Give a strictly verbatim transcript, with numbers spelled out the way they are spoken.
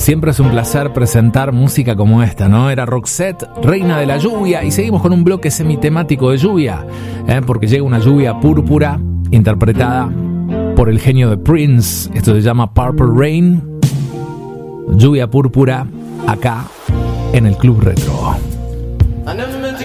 Siempre es un placer presentar música como esta, ¿no? Era Roxette, Reina de la Lluvia, y seguimos con un bloque semitemático de lluvia, ¿eh? Porque llega una lluvia púrpura interpretada por el genio de Prince. Esto se llama Purple Rain. Lluvia púrpura acá en el Club Retro.